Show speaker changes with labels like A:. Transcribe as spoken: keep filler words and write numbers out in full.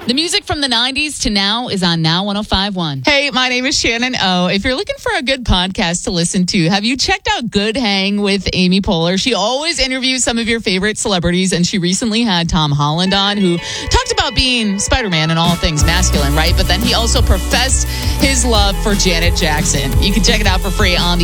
A: The music from the nineties to now is on Now one oh five point one. Hey, my name is Shannon O. If you're looking for a good podcast to listen to, have you checked out Good Hang with Amy Poehler? She always interviews some of your favorite celebrities, and she recently had Tom Holland on, who talked about being Spider-Man and all things masculine, right? But then he also professed his love for Janet Jackson. You can check it out for free on the